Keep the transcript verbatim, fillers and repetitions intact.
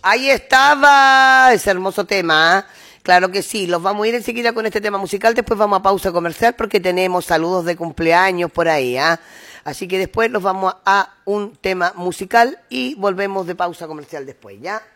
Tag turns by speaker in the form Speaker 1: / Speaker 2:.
Speaker 1: Ahí estaba ese hermoso tema, ¿eh? Claro que sí, los vamos a ir enseguida con este tema musical, después vamos a pausa comercial porque tenemos saludos de cumpleaños por ahí, ¿eh? Así que después nos vamos a un tema musical y volvemos de pausa comercial después, ¿ya?